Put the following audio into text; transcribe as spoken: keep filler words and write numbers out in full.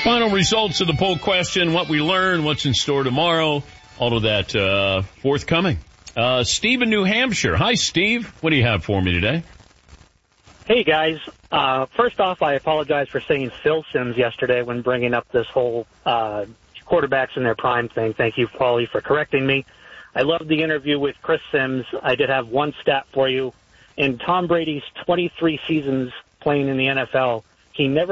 Final results of the poll question, what we learned, what's in store tomorrow, all of that uh, forthcoming. Uh, Steve in New Hampshire. Hi, Steve. What do you have for me today? Hey, guys. Uh, first off, I apologize for saying Phil Simms yesterday when bringing up this whole uh, quarterbacks in their prime thing. Thank you, Paulie, for correcting me. I loved the interview with Chris Simms. I did have one stat for you. In Tom Brady's twenty-three seasons playing in the N F L, he never